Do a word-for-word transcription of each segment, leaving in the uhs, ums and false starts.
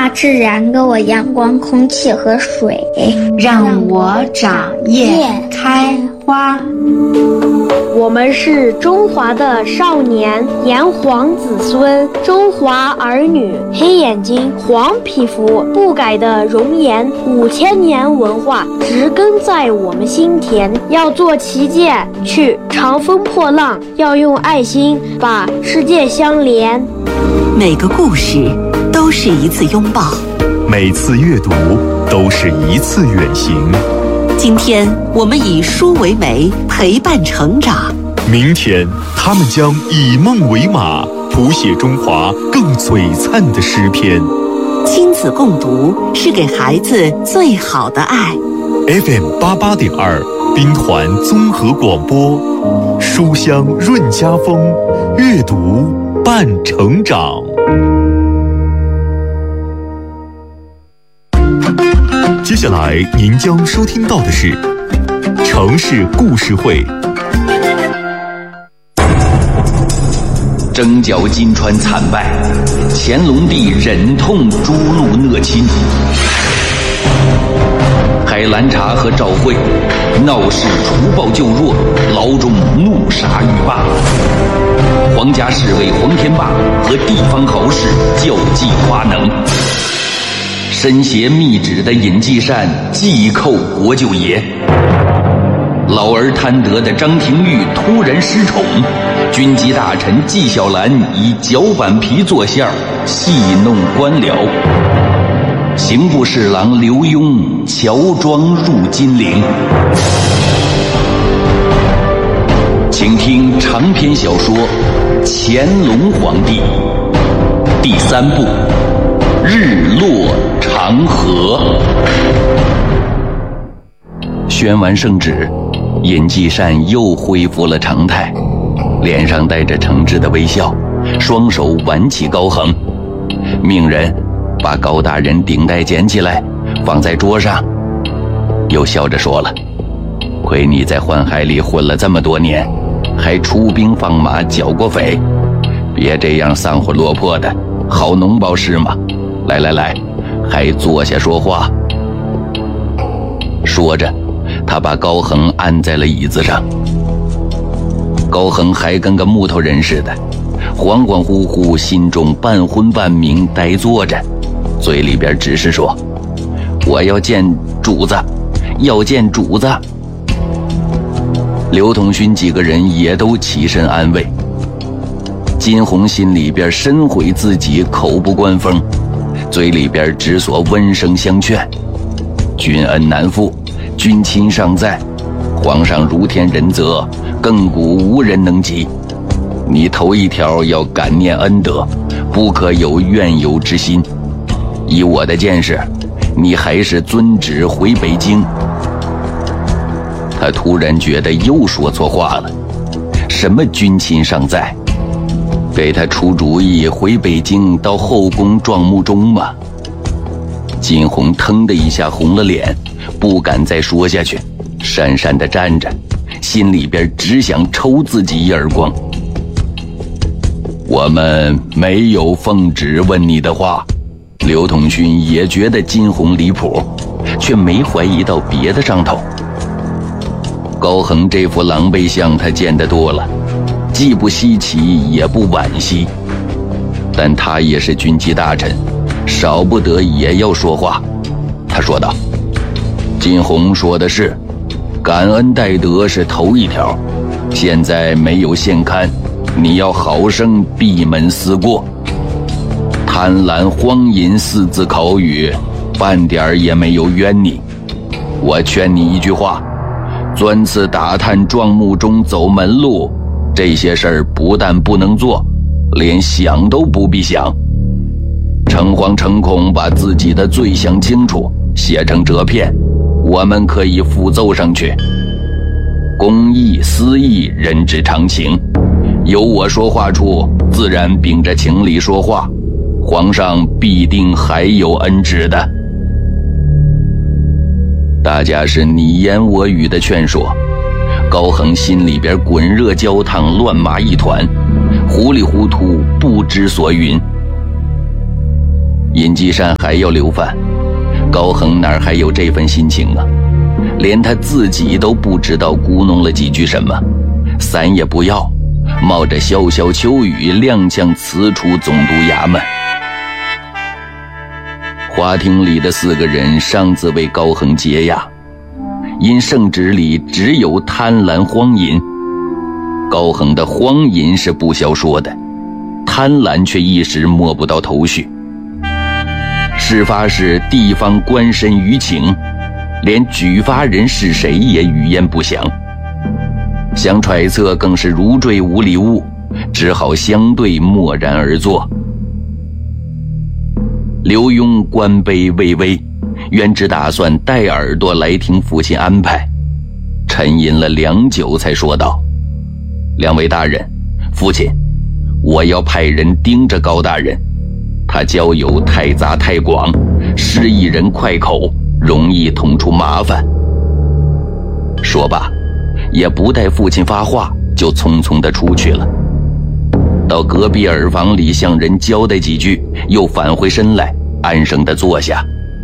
大自然给我阳光、空气和水， 让我长叶开花。 我们是中华的少年，炎黄子孙，中华儿女，黑眼睛，黄皮肤，不改的容颜，五千年文化植根在我们心田。要做旗舰，去长风破浪，要用爱心把世界相连。 每个故事都是一次拥抱， 每次阅读都是一次远行。 今天我们以书为媒，陪伴成长。 明天他们将以梦为马，谱写中华更璀璨的诗篇。 亲子共读是给孩子最好的爱。 F M 八八点二，兵团综合广播，书香润家风，阅读伴成长。接下来您将收听到的是城市故事会。 征剿金川惨败，乾隆帝忍痛诛戮讷亲。海兰察和赵惠闹事除暴救弱，牢中怒杀欲罢。皇家侍卫黄天霸和地方豪士较技花能。身携密旨的尹继善祭寇国舅爷。老而贪得的张廷玉突然失宠，军机大臣纪晓岚以脚板皮做馅儿戏弄官僚。刑部侍郎刘墉乔装入金陵。请听长篇小说《乾隆皇帝》第三部《日落长河》。宣完圣旨，尹继善又恢复了常态，脸上带着诚挚的微笑，双手挽起高衡，命人把高大人顶戴捡起来放在桌上，又笑着说了：亏你在宦海里混了这么多年，还出兵放马剿过匪，别这样丧魂落魄的，好脓包是吗？来来来，还坐下说话。说着，他把高衡按在了椅子上。高衡还跟个木头人似的，恍恍惚惚，心中半昏半明，呆坐着，嘴里边只是说：我要见主子，要见主子。刘统勋几个人也都起身安慰。金鸿心里边深悔自己口不关风，嘴里边只所温声相劝：君恩难复，君亲尚在，皇上如天仁泽，亘古无人能及。你头一条要感念恩德，不可有怨尤之心。以我的见识，你还是遵旨回北京。他突然觉得又说错话了，什么君亲尚在？给他出主意回北京到后宫撞穆中吗？金鸿腾的一下红了脸，不敢再说下去，讪讪地站着，心里边只想抽自己一耳光。我们没有奉旨问你的话。刘统勋也觉得金鸿离谱，却没怀疑到别的上头。高衡这副狼狈相他见得多了，既不稀奇也不惋惜，但他也是军机大臣，少不得也要说话。他说道：金鸿说的是，感恩戴德是头一条，现在没有现刊，你要好生闭门思过。贪婪荒淫四字口语，半点也没有冤你。我劝你一句话，钻刺打探撞墓中走门路，这些事儿不但不能做，连想都不必想。诚惶诚恐把自己的罪想清楚，写成折片，我们可以附奏上去。公义私义人之常情，有我说话处，自然秉着情理说话，皇上必定还有恩旨的。大家是你言我语的劝说，高衡心里边滚热焦烫，乱麻一团，糊里糊涂不知所云。 尹继善还要留饭，高恒哪还有这份心情啊？连他自己都不知道咕哝了几句什么，伞也不要，冒着潇潇秋雨踉跄辞出总督衙门。花厅里的四个人上自为高恒解压，因圣旨里只有贪婪荒淫，高恒的荒淫是不消说的，贪婪却一时摸不到头绪。事发时地方官绅舆情，连举发人是谁也语焉不详，想揣测更是如坠无里雾，只好相对默然而坐。刘墉官卑位微，原只打算带耳朵来听父亲安排，沉吟了良久才说道：两位大人，父亲，我要派人盯着高大人，他交友太杂太广，失一人快口，容易捅出麻烦。说罢，也不待父亲发话，就匆匆地出去了。到隔壁耳房里向人交代几句，又返回身来，安生地坐下。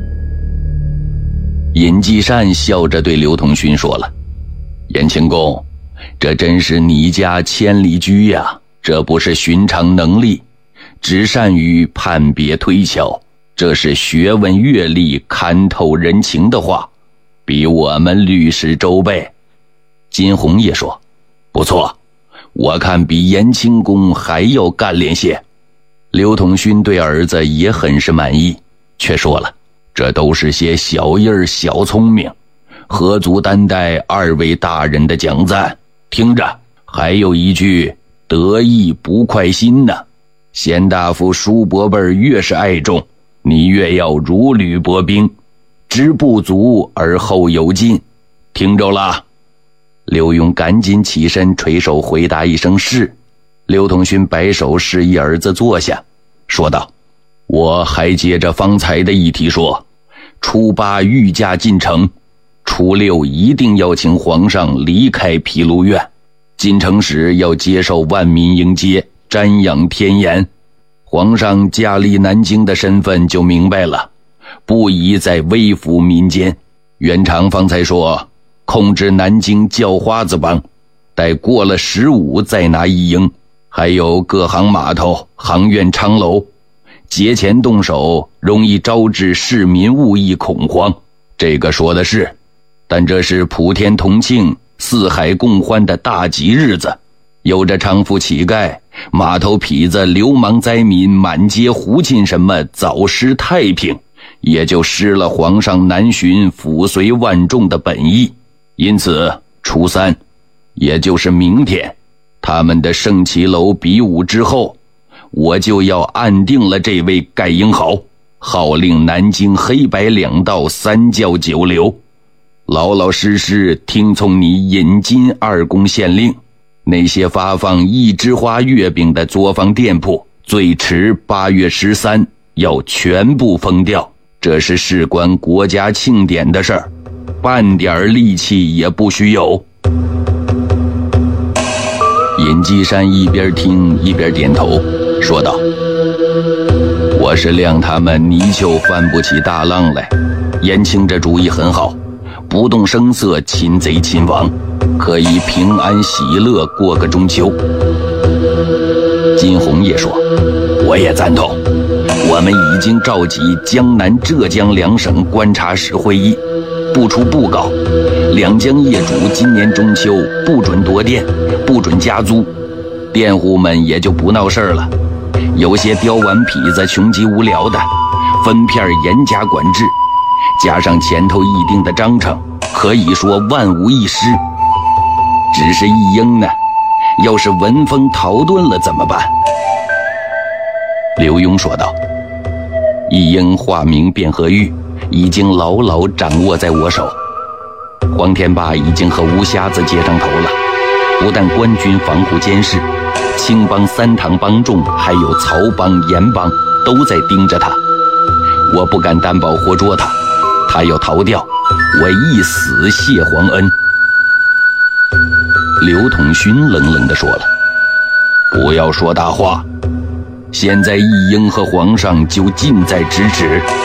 尹继善笑着对刘同勋说了：延庆公，这真是你家千里驹呀，这不是寻常能力，只善于判别推敲，这是学问阅历看透人情的话，比我们律师周倍。金鸿也说：不错，我看比延庆公还要干练些。刘同勋对儿子也很是满意，却说了：这都是些小印儿小聪明，何足担待二位大人的奖赞。听着，还有一句得意不快心呢，贤大夫叔伯辈越是爱重，你越要如履薄冰，知不足而后有进，听着了？刘墉赶紧起身垂手回答一声是。刘同勋摆手示意儿子坐下，说道：我还接着方才的议题说，初八御驾进城，初六一定要请皇上离开毗卢院，进城时要接受万民迎接，瞻仰天颜。皇上驾历南京的身份就明白了，不宜再微服民间。袁长方才说控制南京叫花子帮，待过了十五再拿一应，还有各行码头、行院、昌楼，节前动手容易招致市民误议恐慌。这个说的是，但这是普天同庆、四海共欢的大吉日子，有着娼妇乞丐、码头痞子、流氓灾民满街胡沁什么早失太平，也就失了皇上南巡抚随万众的本意。因此初三，也就是明天，他们的圣骑楼比武之后，我就要按定了这位盖英豪，号令南京黑白两道三教九流，老老实实听从你引金二公县令。那些发放一枝花月饼的作坊店铺，最迟八月十三要全部封掉，这是事关国家庆典的事儿，半点力气也不许有。尹继善一边听一边点头，说道：我是谅他们泥鳅翻不起大浪来，延庆这主意很好，不动声色擒贼擒王，可以平安喜乐过个中秋。金鸿也说：我也赞同，我们已经召集江南浙江两省观察使会议，不出布告，两江业主今年中秋不准夺店，不准加租，店户们也就不闹事儿了。有些刁顽痞子穷极无聊的，分片严加管制，加上前头议定的章程，可以说万无一失。只是一应呢，要是闻风逃遁了怎么办？刘墉说道：一应化名卞和玉，已经牢牢掌握在我手。黄天霸已经和吴瞎子接上头了，不但官军防护监视，青帮三堂帮众还有曹帮严帮都在盯着他，我不敢担保活捉他，他要逃掉，我一死谢皇恩。刘统勋冷冷地说了：不要说大话， 现在义英和皇上就近在咫尺。